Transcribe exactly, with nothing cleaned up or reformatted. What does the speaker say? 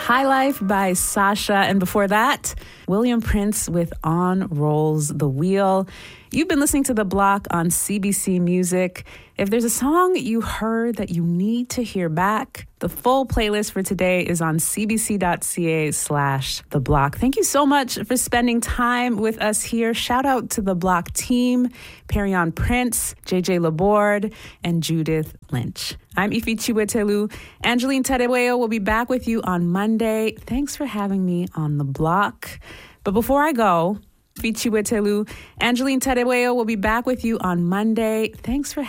High Life by Sasha. And before that, William Prince with On Rolls the Wheel. You've been listening to The Block on C B C Music. If there's a song you heard that you need to hear back, the full playlist for today is on cbc.ca slash The Block. Thank you so much for spending time with us here. Shout out to The Block team, Perion Prince, J J Laborde, and Judith Lynch. I'm Ifi Chiwetelu. Angeline Tadeweyo will be back with you on Monday. Thanks for having me on The Block. But before I go, Ifi Chiwetelu, Angeline Tadeweyo will be back with you on Monday. Thanks for